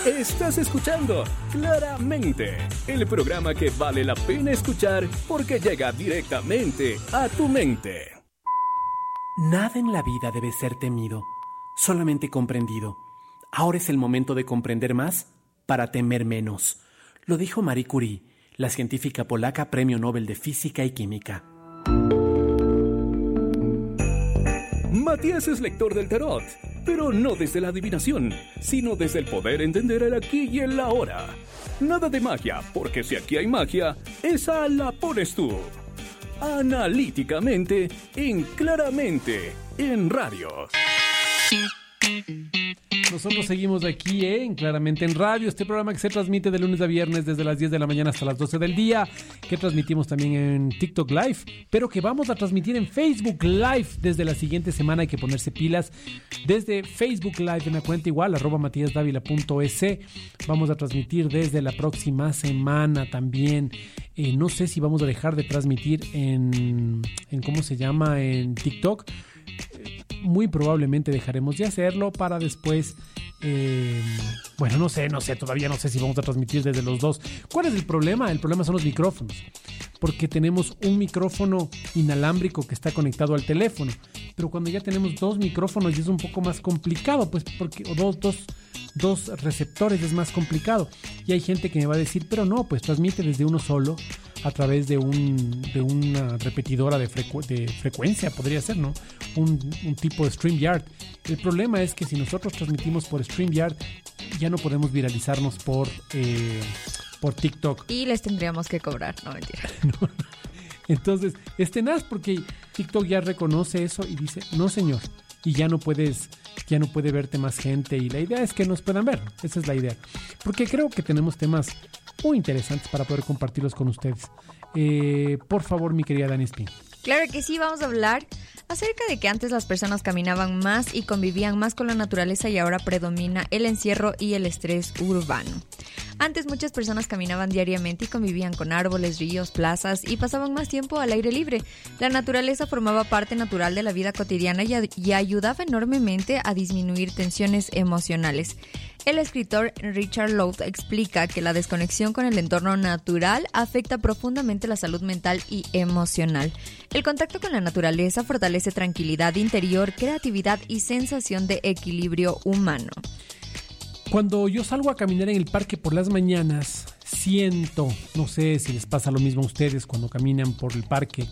Estás escuchando Claramente, el programa que vale la pena escuchar porque llega directamente a tu mente. Nada en la vida debe ser temido, solamente comprendido. Ahora es el momento de comprender más para temer menos. Lo dijo Marie Curie, la científica polaca Premio Nobel de Física y Química. Matías es lector del tarot, pero no desde la adivinación, sino desde el poder entender el aquí y el ahora. Nada de magia, porque si aquí hay magia, esa la pones tú. Analíticamente, en Claramente, en radio. Nosotros seguimos aquí en Claramente en Radio, este programa que se transmite de lunes a viernes desde las 10 de la mañana hasta las 12 del día, que transmitimos también en TikTok Live, pero que vamos a transmitir en Facebook Live desde la siguiente semana. Hay que ponerse pilas desde Facebook Live en la cuenta igual, @matiasdavila.es. Vamos a transmitir desde la próxima semana también. No sé si vamos a dejar de transmitir en ¿cómo se llama? En TikTok. Muy probablemente dejaremos de hacerlo para después, bueno, no sé, todavía no sé si vamos a transmitir desde los dos. ¿Cuál es el problema? El problema son los micrófonos, porque tenemos un micrófono inalámbrico que está conectado al teléfono, pero cuando ya tenemos dos micrófonos ya es un poco más complicado, pues porque dos receptores es más complicado, y hay gente que me va a decir, pero no, pues transmite desde uno solo a través de una repetidora de frecuencia, podría ser, ¿no? Un tipo de StreamYard. El problema es que si nosotros transmitimos por StreamYard, ya no podemos viralizarnos por TikTok. Y les tendríamos que cobrar, no, mentira. No. Entonces, es tenaz porque TikTok ya reconoce eso y dice, no señor, y ya no puede verte más gente, y la idea es que nos puedan ver. Esa es la idea, porque creo que tenemos temas muy interesantes para poder compartirlos con ustedes. Por favor, mi querida Dani Spin. Claro que sí, vamos a hablar acerca de que antes las personas caminaban más y convivían más con la naturaleza, y ahora predomina el encierro y el estrés urbano. Antes muchas personas caminaban diariamente y convivían con árboles, ríos, plazas y pasaban más tiempo al aire libre. La naturaleza formaba parte natural de la vida cotidiana y ayudaba enormemente a disminuir tensiones emocionales. El escritor Richard Louth explica que la desconexión con el entorno natural afecta profundamente la salud mental y emocional. El contacto con la naturaleza fortalece tranquilidad interior, creatividad y sensación de equilibrio humano. Cuando yo salgo a caminar en el parque por las mañanas, siento, no sé si les pasa lo mismo a ustedes cuando caminan por el parque,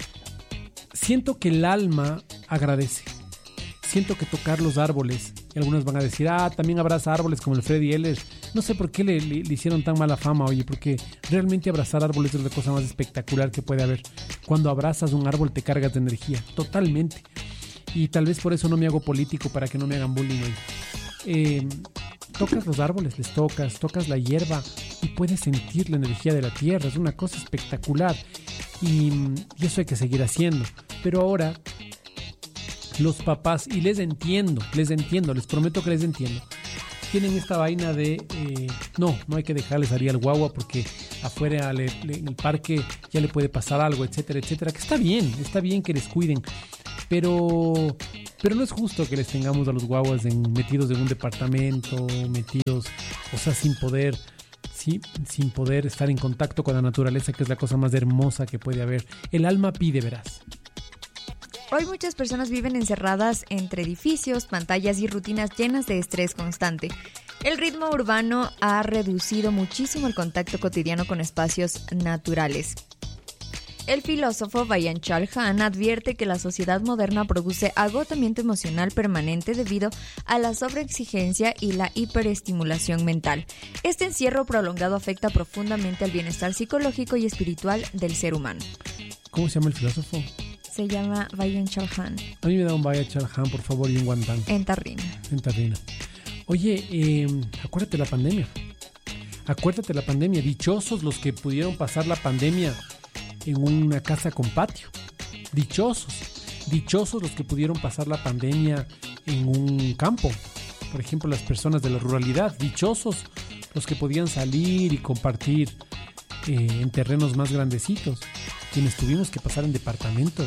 siento que el alma agradece. Siento que tocar los árboles, y algunos van a decir, también abraza árboles como el Freddy Eller. No sé por qué le hicieron tan mala fama, oye, porque realmente abrazar árboles es la cosa más espectacular que puede haber. Cuando abrazas un árbol te cargas de energía, totalmente. Y tal vez por eso no me hago político, para que no me hagan bullying hoy. Tocas los árboles, les tocas la hierba y puedes sentir la energía de la tierra. Es una cosa espectacular, y eso hay que seguir haciendo. Pero ahora los papás, y les entiendo, les prometo que les entiendo, tienen esta vaina de no hay que dejarles salir al guagua porque afuera en el parque ya le puede pasar algo, etcétera, etcétera, que está bien que les cuiden, pero no es justo que les tengamos a los guaguas metidos en un departamento, o sea, sin poder estar en contacto con la naturaleza, que es la cosa más hermosa que puede haber. El alma pide, verás. Hoy muchas personas viven encerradas entre edificios, pantallas y rutinas llenas de estrés constante. El ritmo urbano ha reducido muchísimo el contacto cotidiano con espacios naturales. El filósofo Byung-Chul Han advierte que la sociedad moderna produce agotamiento emocional permanente debido a la sobreexigencia y la hiperestimulación mental. Este encierro prolongado afecta profundamente al bienestar psicológico y espiritual del ser humano. ¿Cómo se llama el filósofo? Se llama Byung-Chul Han. A mí me da un Byung-Chul Han, por favor, y un guantán. En Tarrina. Oye, acuérdate la pandemia. Dichosos los que pudieron pasar la pandemia en una casa con patio. Dichosos los que pudieron pasar la pandemia en un campo. Por ejemplo, las personas de la ruralidad. Dichosos los que podían salir y compartir en terrenos más grandecitos. Quienes tuvimos que pasar en departamentos.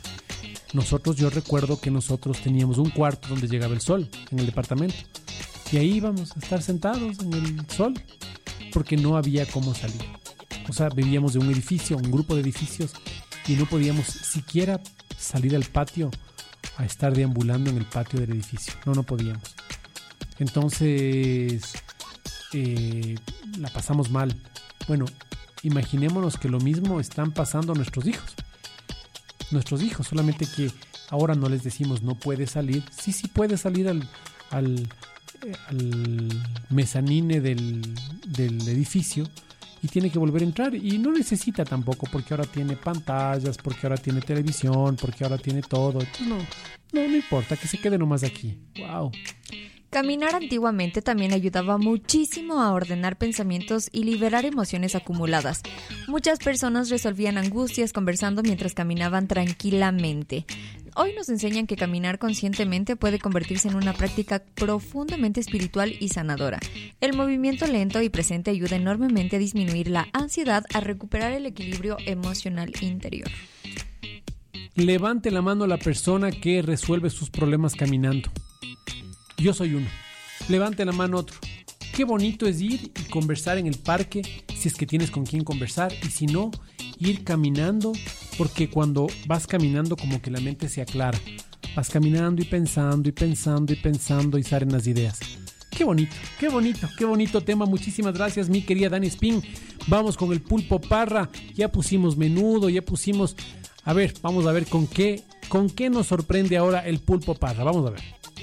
Yo recuerdo que nosotros teníamos un cuarto donde llegaba el sol en el departamento. Y ahí íbamos a estar sentados en el sol porque no había cómo salir. O sea, vivíamos de un edificio, un grupo de edificios, y no podíamos siquiera salir al patio a estar deambulando en el patio del edificio. No podíamos. Entonces, la pasamos mal. Bueno, imaginémonos que lo mismo están pasando nuestros hijos. Nuestros hijos, solamente que ahora no les decimos no puede salir. Sí puede salir al mezanine del edificio y tiene que volver a entrar, y no necesita tampoco, porque ahora tiene pantallas, porque ahora tiene televisión, porque ahora tiene todo. Entonces no importa, que se quede nomás aquí. Wow. Caminar antiguamente también ayudaba muchísimo a ordenar pensamientos y liberar emociones acumuladas. Muchas personas resolvían angustias conversando mientras caminaban tranquilamente. Hoy nos enseñan que caminar conscientemente puede convertirse en una práctica profundamente espiritual y sanadora. El movimiento lento y presente ayuda enormemente a disminuir la ansiedad, a recuperar el equilibrio emocional interior. Levante la mano la persona que resuelve sus problemas caminando. Yo soy uno. Levante la mano otro. Qué bonito es ir y conversar en el parque, si es que tienes con quién conversar, y si no, ir caminando, porque cuando vas caminando como que la mente se aclara. Vas caminando y pensando y pensando y pensando y salen las ideas. Qué bonito, qué bonito, qué bonito tema. Muchísimas gracias, mi querida Dani Spin. Vamos con el pulpo parra. Ya pusimos menudo, ya pusimos... A ver, vamos a ver con qué nos sorprende ahora el pulpo parra. Vamos a ver.